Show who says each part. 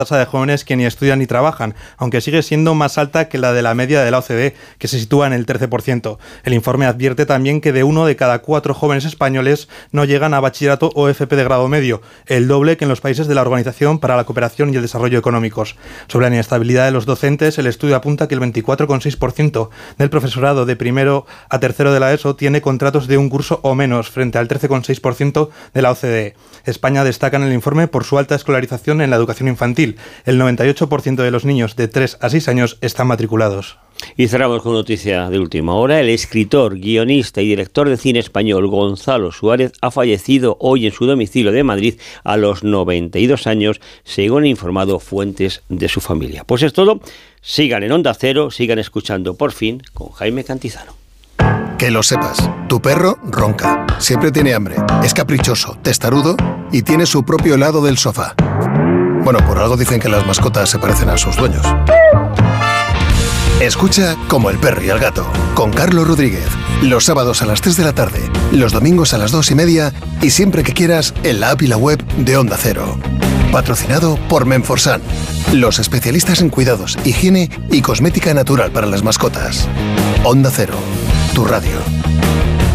Speaker 1: tasa de jóvenes que ni estudian ni trabajan, aunque sigue siendo más alta que la de la media de la OCDE, que se sitúa en el 13%. El informe advierte también que de 1 de cada 4 jóvenes españoles no llegan a bachillerato o FP de grado medio, el doble que en los países de la Organización para la Cooperación y el Desarrollo Económicos. Sobre la inestabilidad de los docentes, el estudio apunta que el 24,6% del profesorado de primero a tercero de la ESO tiene contratos de un curso o menos, frente al 13,6% de la OCDE. España destaca en el informe por su alta escolarización en la educación infantil. El 98% de los niños de 3 a 6 años están matriculados.
Speaker 2: Y cerramos con noticia de última hora. El escritor, guionista y director de cine español Gonzalo Suárez ha fallecido hoy en su domicilio de Madrid a los 92 años, según han informado fuentes de su familia. Pues es todo. Sigan en Onda Cero, sigan escuchando Por Fin con Jaime Cantizano.
Speaker 3: Que lo sepas, tu perro ronca, siempre tiene hambre, es caprichoso, testarudo y tiene su propio lado del sofá. Bueno, por algo dicen que las mascotas se parecen a sus dueños. Escucha Como el perro y el gato, con Carlos Rodríguez, los sábados a las 3 de la tarde, los domingos a las 2:30 y siempre que quieras en la app y la web de Onda Cero. Patrocinado por Menforsan, los especialistas en cuidados, higiene y cosmética natural para las mascotas. Onda Cero, tu radio.